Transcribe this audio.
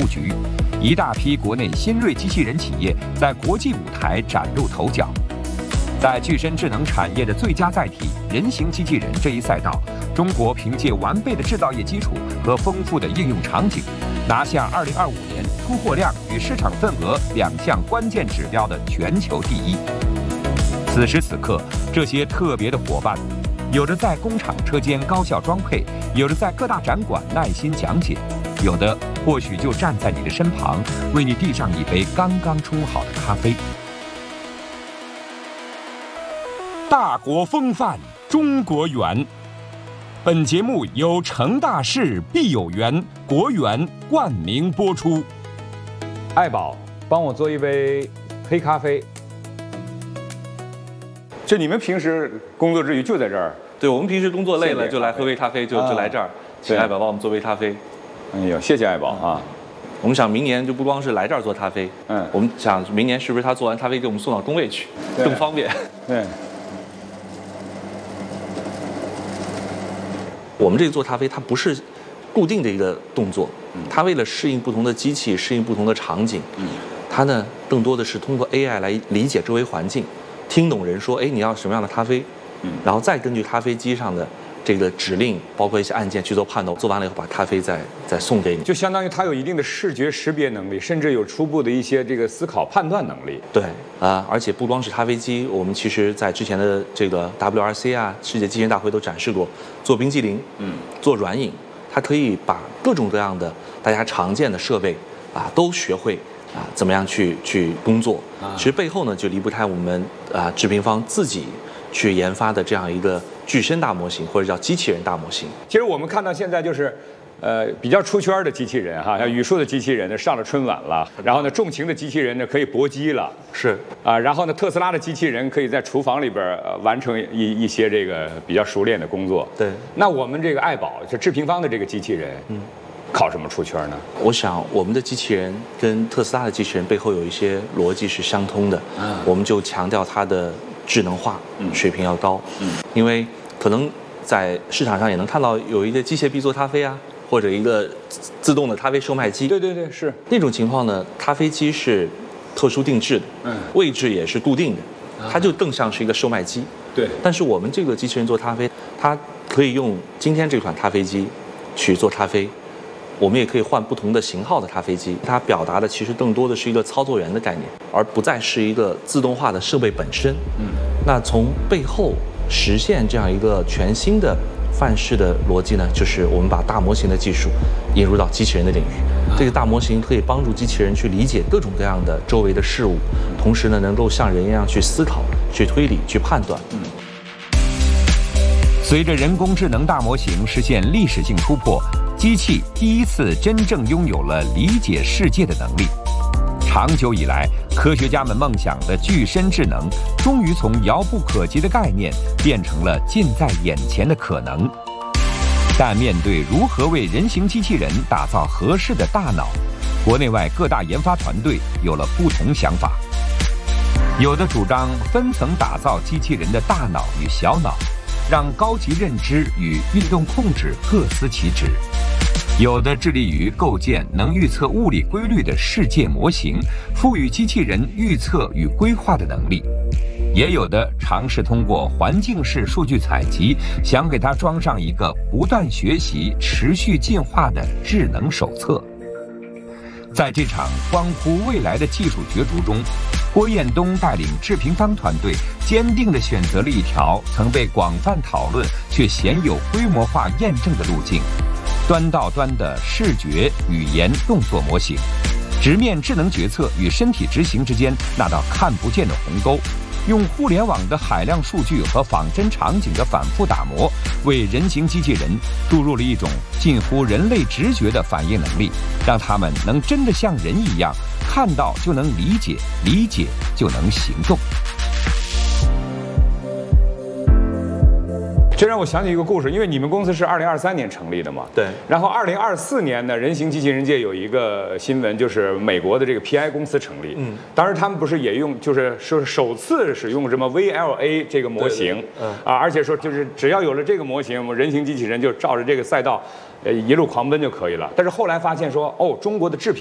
布局，一大批国内新锐机器人企业在国际舞台崭露头角。在具身智能产业的最佳载体人形机器人这一赛道，中国凭借完备的制造业基础和丰富的应用场景，拿下2025年出货量与市场份额2项关键指标的全球第一。此时此刻，这些特别的伙伴，有的在工厂车间高效装配，有的在各大展馆耐心讲解，有的或许就站在你的身旁，为你递上一杯刚刚冲好的咖啡。大国风范，中国园。本节目由成大事必有园国园冠名播出。 爱宝，帮我做一杯黑咖啡。就你们平时工作之余就在这儿？ 对，我们平时工作累了就来喝杯咖啡，就来这儿，请爱宝帮我们做杯咖啡。 哎呦，谢谢爱宝啊！ 我们想明年就不光是来这儿做咖啡，我们想明年是不是他做完咖啡给我们送到工位去，更方便。 对。 我们这个做咖啡，它不是固定的一个动作，它为了适应不同的机器，适应不同的场景，它呢更多的是通过 AI 来理解周围环境，听懂人说，哎，你要什么样的咖啡，然后再根据咖啡机上的这个指令，包括一些按键去做判断，做完了以后把咖啡再送给你， 就相当于它有一定的视觉识别能力，甚至有初步的一些这个思考判断能力。 对而且不光是咖啡机，我们其实在之前的这个 WRC 啊，世界机器人大会都展示过，做冰激凌，做软饮，它可以把各种各样的大家常见的设备都学会怎么样去工作。其实背后呢就离不开我们制平方自己去研发的这样一个具身大模型，或者叫机器人大模型。 其实我们看到现在就是，比较出圈的机器人哈，像语数的机器人呢上了春晚了，然后呢重型的机器人呢可以搏击了， 是然后呢特斯拉的机器人可以在厨房里边完成一些这个比较熟练的工作。 对， 那我们这个爱宝就制平方的这个机器人，靠什么出圈呢？ 我想我们的机器人跟特斯拉的机器人背后有一些逻辑是相通的，我们就强调它的智能化水平要高，因为可能在市场上也能看到有一个机械臂做咖啡啊，或者一个自动的咖啡售卖机。 对对对，是那种情况呢，咖啡机是特殊定制的，位置也是固定的，它就更像是一个售卖机。 对， 但是我们这个机器人做咖啡，它可以用今天这款咖啡机去做咖啡。我们也可以换不同的型号的咖啡机，它表达的其实更多的是一个操作员的概念，而不再是一个自动化的设备本身。那从背后实现这样一个全新的范式的逻辑呢，就是我们把大模型的技术引入到机器人的领域。这个大模型可以帮助机器人去理解各种各样的周围的事物，同时呢，能够像人一样去思考、去推理、去判断。 随着人工智能大模型实现历史性突破，机器第一次真正拥有了理解世界的能力。长久以来，科学家们梦想的具身智能，终于从遥不可及的概念变成了近在眼前的可能。但面对如何为人形机器人打造合适的大脑，国内外各大研发团队有了不同想法。有的主张分层打造机器人的大脑与小脑，让高级认知与运动控制各司其职；有的致力于构建能预测物理规律的世界模型，赋予机器人预测与规划的能力；也有的尝试通过环境式数据采集，想给它装上一个不断学习、持续进化的智能手册。在这场关乎未来的技术角逐中，郭彦东带领制平方团队坚定地选择了一条曾被广泛讨论却鲜有规模化验证的路径：端到端的视觉、语言、动作模型，直面智能决策与身体执行之间那道看不见的鸿沟，用互联网的海量数据和仿真场景的反复打磨，为人形机器人注入了一种近乎人类直觉的反应能力，让他们能真的像人一样，看到就能理解，理解就能行动。 这让我想起一个故事，因为你们公司是2023年成立的嘛， 对。 然后2024年呢，人形机器人界有一个新闻，就是美国的这个 PI 公司成立。当时他们不是也用，就是说首次使用什么 VLA 这个模型，而且说就是只要有了这个模型，我们人形机器人就照着这个赛道，一路狂奔就可以了。但是后来发现说，中国的制品